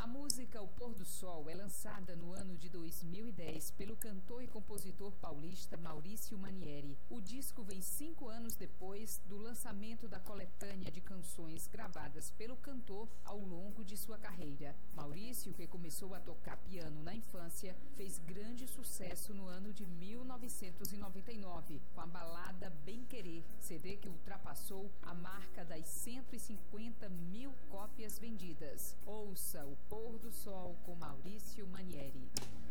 A música O Pôr do Sol é lançada no ano de 2010 pelo cantor e compositor paulista Maurício Manieri. O disco vem 5 anos depois do lançamento da coletânea de canções gravadas pelo cantor ao longo de sua carreira. Maurício, que começou a tocar piano na infância, fez grande sucesso no ano de 1999 com a balada Bem Querer, CD que ultrapassou a marca das 150 mil cópias vendidas. Ouça O Pôr do Sol com Maurício Manieri.